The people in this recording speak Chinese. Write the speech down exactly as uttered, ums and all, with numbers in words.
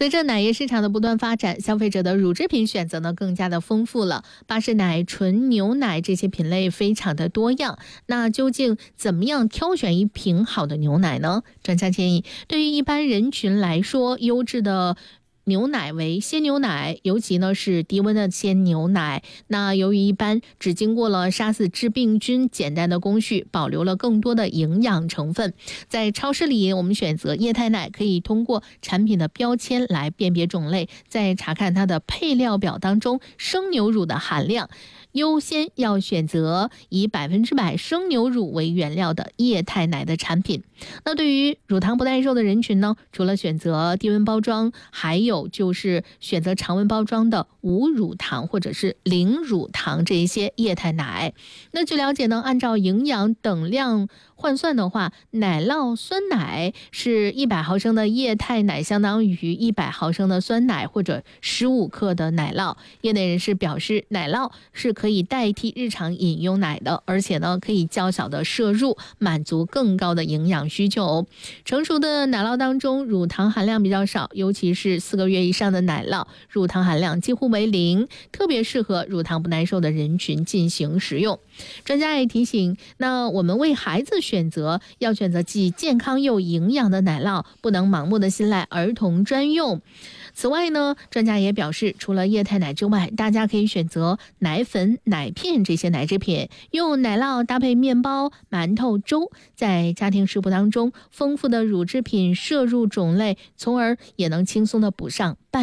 随着奶业市场的不断发展，消费者的乳制品选择呢更加的丰富了，巴氏奶、纯牛奶这些品类非常的多样。那究竟怎么样挑选一瓶好的牛奶呢？专家建议，对于一般人群来说，优质的牛奶为鲜牛奶，尤其呢是低温的鲜牛奶。那由于一般只经过了杀死致病菌简单的工序，保留了更多的营养成分。在超市里，我们选择液态奶，可以通过产品的标签来辨别种类，再查看它的配料表当中生牛乳的含量。优先要选择以百分之百生牛乳为原料的液态奶的产品。那对于乳糖不耐受的人群呢，除了选择低温包装，还有就是选择常温包装的无乳糖或者是零乳糖这一些液态奶。那据了解呢，按照营养等量换算的话，奶酪酸奶是一百毫升的液态奶相当于一百毫升的酸奶或者十五克的奶酪。业内人士表示，奶酪是可以代替日常饮用奶的，而且呢可以较小的摄入，满足更高的营养需求。成熟的奶酪当中乳糖含量比较少，尤其是四个月以上的奶酪，乳糖含量几乎为零，特别适合乳糖不耐受的人群进行食用。专家也提醒，那我们为孩子选择要选择既健康又营养的奶酪，不能盲目的信赖儿童专用。此外呢，专家也表示，除了液态奶之外，大家可以选择奶粉、奶片这些奶制品，用奶酪搭配面包、馒头、粥，在家庭食谱当中丰富的乳制品摄入种类，从而也能轻松的补上